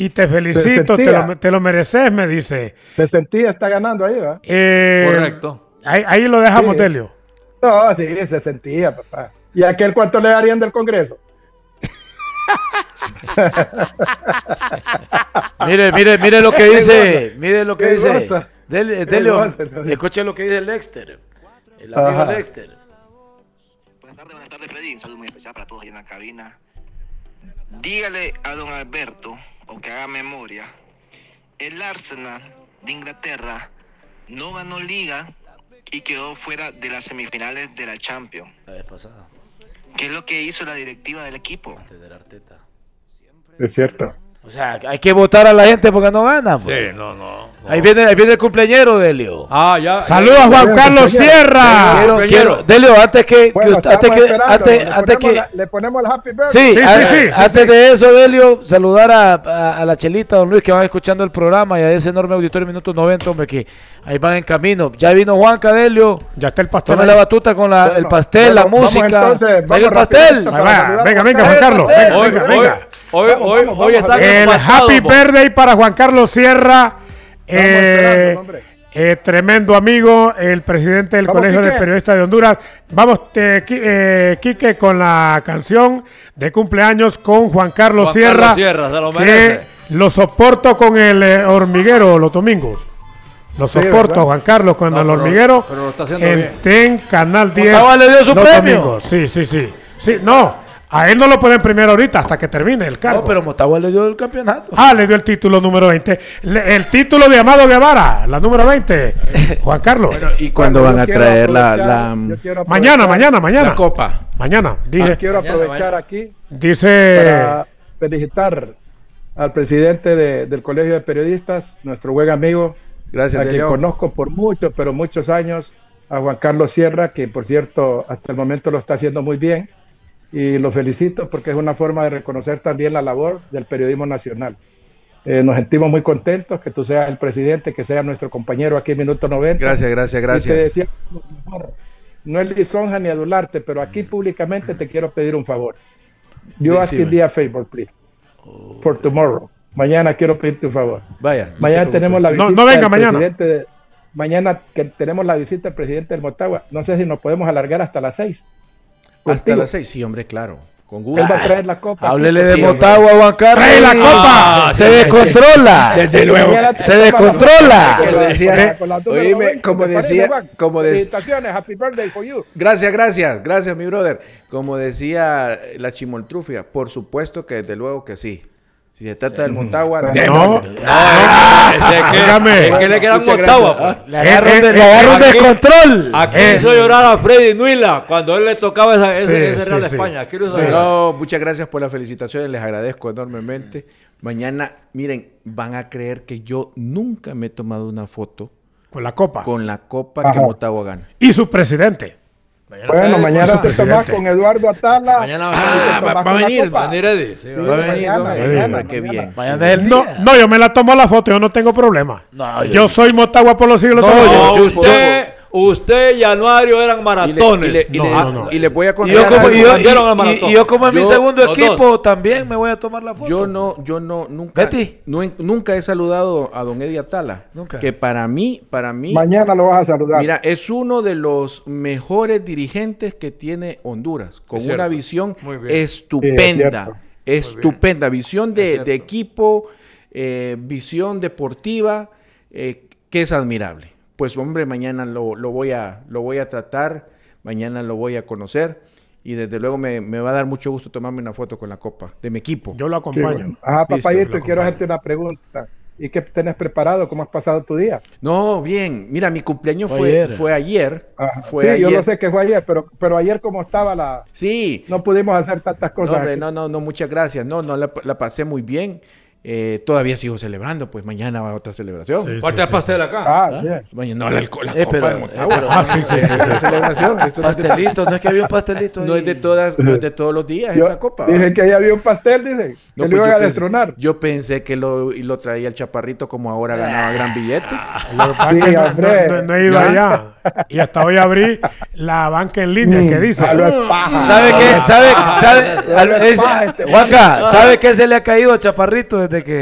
y te felicito, te lo mereces, me dice. Se sentía, está ganando ahí, ¿verdad? Correcto. Ahí lo dejamos, Delio. No, sí, se sentía, papá. ¿Y aquel cuánto le darían del Congreso? Mire lo que dice, mire lo que dice. Delio, escuche lo que dice Lexter, el amigo Lexter. Buenas tardes, Freddy. Un saludo muy especial para todos ahí en la cabina. Dígale a don Alberto, o que haga memoria, el Arsenal de Inglaterra no ganó liga y quedó fuera de las semifinales de la Champions. La vez pasada. ¿Qué es lo que hizo la directiva del equipo? Antes del Arteta. Es cierto. O sea, hay que votar a la gente porque no gana. Pues. Sí, no. Ahí viene el cumpleañero, Delio. Ya. Saludos a Juan Carlos Sierra. Quiero, Delio, antes que le ponemos el happy birthday. Sí, antes de eso, Delio, saludar a la Chelita, don Luis, que van escuchando el programa y a ese enorme auditorio Minuto 90, hombre, que ahí van en camino. Ya vino Juanca, Delio. Ya está el pastel. Tome la batuta con el pastel, la música. Vamos el pastel. Venga, Juan Carlos. Venga. Hoy está el happy birthday para Juan Carlos Sierra. Tremendo amigo, el presidente del Colegio de Periodistas de Honduras. Vamos, Quique, con la canción de cumpleaños con Juan Carlos Sierra, se lo que merece. lo soporto con el hormiguero los domingos. Lo soporto, Juan Carlos, con el hormiguero pero lo está haciendo en bien. TEN Canal 10. Motagua le dio su los premio. domingos. Sí, no. A él no lo pueden premiar ahorita hasta que termine el cargo. No, pero Motagua le dio el campeonato. Le dio el título número 20. El título de Amado Guevara, la número 20. Juan Carlos. Bueno, ¿y cuándo van a traer la mañana. la copa? Mañana, dije. Quiero aprovechar aquí Dice. para felicitar al presidente del Colegio de Periodistas, nuestro buen amigo, Gracias, a quien conozco por muchos, pero muchos años, a Juan Carlos Sierra, que por cierto hasta el momento lo está haciendo muy bien. Y lo felicito porque es una forma de reconocer también la labor del periodismo nacional. Nos sentimos muy contentos que tú seas el presidente, que seas nuestro compañero aquí en Minuto 90. Gracias. Y te decía, no es lisonja ni adularte, pero aquí públicamente te quiero pedir un favor. You asking me a favor, please. For tomorrow. Mañana quiero pedirte un favor. Vaya. Mañana tenemos la visita no venga del mañana. presidente mañana que tenemos la visita del presidente del Motagua. No sé si nos podemos alargar hasta las 6. Hasta las 6, sí, hombre, claro. Con gusto. Él va a traer la copa. Háblele de Sí, Motagua, Juan Carlos. ¡Trae la copa! Se descontrola. Desde luego. Se descontrola. Oíme, como decía. Felicitaciones, happy birthday for you. Gracias, mi brother. Como decía la Chimoltrufia, por supuesto que desde luego que sí. Si se trata del Motagua, No. Es que le quedan Motagua. Le agarra un descontrol. Aquí hizo llorar a Freddy Nuila cuando él le tocaba ese Real de sí. España. Aquí lo hizo Sí. llorar. No, muchas gracias por las felicitaciones, les agradezco enormemente. Mañana, miren, van a creer que yo nunca me he tomado una foto Con la copa. con la copa que Motagua gana. Y su presidente. Bueno, mañana te tomás con Eduardo Atala. Mañana va a venir, Va a venir Eddie. Sí, Va a venir, mañana, qué bien. Mañana es el No, día. yo me la tomo la foto, yo no tengo problema. No, yo soy Motagua por los siglos. No, de los siglos. usted y Anuario eran maratones. Y les voy a Y contar yo como, algo. y yo como en mi Yo- segundo los equipo también me voy a tomar la foto. Yo no, nunca, Betty. nunca he saludado a don Eddie Atala. Nunca. Que para mí, Mañana lo vas a saludar. mira, es uno de los mejores dirigentes que tiene Honduras, con Es cierto. una visión Muy bien. estupenda, Sí, estupenda, visión de cierto. equipo, visión deportiva, que es admirable. Pues hombre, mañana lo voy a tratar, mañana lo voy a conocer y desde luego me va a dar mucho gusto tomarme una foto con la copa de mi equipo. Yo lo Sí, acompaño. bueno. Ajá, Listo, papayito, lo quiero acompaño. hacerte una pregunta. ¿Y qué tenés preparado? ¿Cómo has pasado tu día? No, bien, mira, mi cumpleaños Fue fue ayer. ayer. Ajá. Fue Sí, ayer. yo lo sé que fue ayer, pero ayer como estaba Sí, no pudimos hacer tantas no, cosas. hombre, aquí. no, muchas gracias. No, la pasé muy bien. Todavía sigo celebrando, pues mañana va otra celebración. Sí. Falta el pastel acá. Ah, bien. Mañana no, la copa pero- de Motagua. sí. La celebración. Esto no es de- Pastelito, no es que había un pastelito ahí. no es de todos los días Yo esa copa. dije que ahí había un pastel, dice. No, que pues lo iban yo a pensé- destronar. Yo pensé que lo traía el chaparrito como ahora ganaba gran billete. Lo que pasa Sí, es que hombre. no he ido allá. Y hasta hoy abrí la banca en línea que dice. Ah, lo es paja. ¿Sabe qué? Ah, ¿Sabe? es paja este- Juanca, ¿sabe qué se le ha caído a Chaparrito desde que